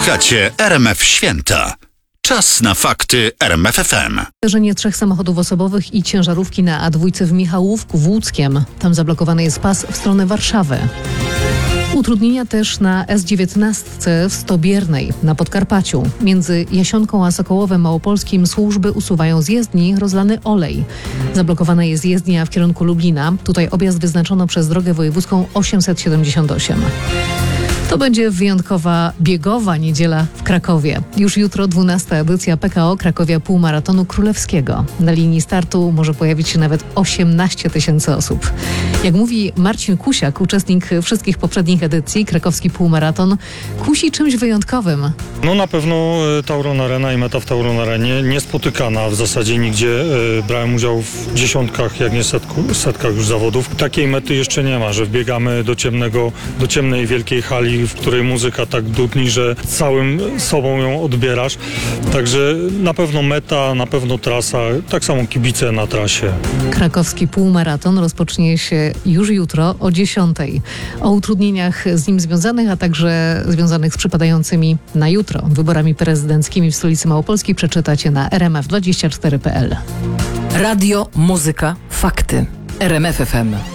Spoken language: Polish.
Słuchacie RMF Święta. Czas na fakty RMF FM. Zderzenie 3 samochodów osobowych i ciężarówki na A2 w Michałówku w Łódzkiem. Tam zablokowany jest pas w stronę Warszawy. Utrudnienia też na S19 w Stobiernej na Podkarpaciu. Między Jasionką a Sokołowem Małopolskim służby usuwają z jezdni rozlany olej. Zablokowana jest jezdnia w kierunku Lublina. Tutaj objazd wyznaczono przez drogę wojewódzką 878. To będzie wyjątkowa biegowa niedziela w Krakowie. Już jutro 12. edycja PKO Krakowia Półmaratonu Królewskiego. Na linii startu może pojawić się nawet 18 000 osób. Jak mówi Marcin Kusiak, uczestnik wszystkich poprzednich edycji, krakowski półmaraton kusi czymś wyjątkowym. No na pewno Tauron Arena i meta w Tauron Arenie niespotykana w zasadzie nigdzie. Brałem udział w dziesiątkach, jak nie setkach już zawodów. Takiej mety jeszcze nie ma, że wbiegamy do ciemnej wielkiej hali, w której muzyka tak dudni, że całym sobą ją odbierasz. Także na pewno meta, na pewno trasa, tak samo kibice na trasie. Krakowski półmaraton rozpocznie się już jutro o 10:00. O utrudnieniach z nim związanych, a także związanych z przypadającymi na jutro wyborami prezydenckimi w stolicy Małopolskiej przeczytacie na rmf24.pl. Radio, muzyka, fakty. RMF FM.